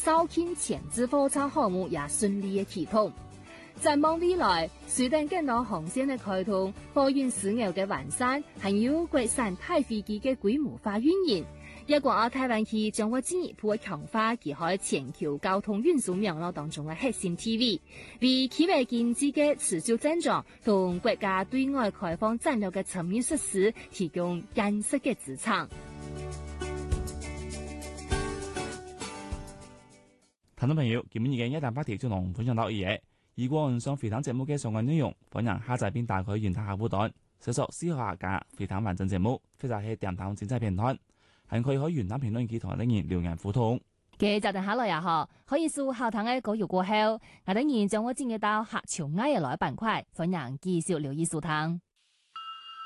肇慶前置火車項目也順利嘅啟動。展望未來，隨着更多航線嘅開通，貨運樞紐嘅完善，還有國產大飛機嘅規模化運營，一國澳台灣區將會進一步強化其喺全球交通運輸網絡當中嘅核心地位，為企業經濟嘅持續增長同國家對外開放戰略嘅層面實施提供堅實嘅支撐。 聽眾朋友，今日嘅108條就同分享到呢嘢。如果唔想回聽節目嘅相關內容，歡迎下載並打開原台客戶端，搜索思考客家回聽完整節目，或者係電台精彩片段，還可以喺原台評論區同人留言互動。 嘅就定下來也好，可以數後堂嘅稿語過後，我等然將我進入到客潮愛嘅來板塊，歡迎繼續留意收聽。